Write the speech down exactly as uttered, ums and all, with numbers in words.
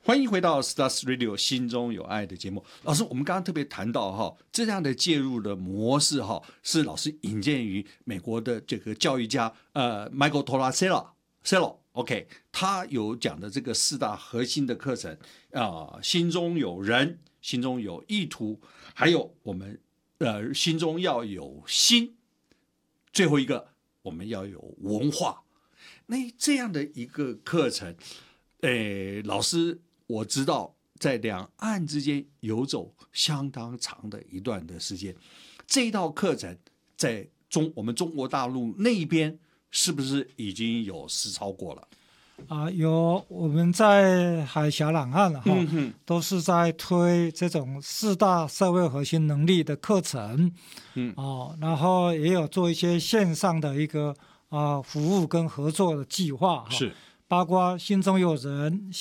欢迎回到 Stars Radio 心中有爱的节目。老师，我们刚刚特别谈到哈，这样的介入的模式哈，是老师引荐于美国的这个教育家呃 Michael Tomasello，OK， 他有讲的这个四大核心的课程啊、呃，心中有人，心中有意图，还有我们呃心中要有心，最后一个我们要有文化。那这样的一个课程，诶，老师。我知道在两岸之间游走相当长的一段的时间，这道课程在中我们中国大陆那边是不是已经有实操过了？ 啊、呃，有，我们在海峡两岸哈、嗯，都是在推这种四大社会核心能力的课程，嗯，哦，然后也有做一些线上的一个啊、呃、服务跟合作的计划哈， 是， 包括心中有人。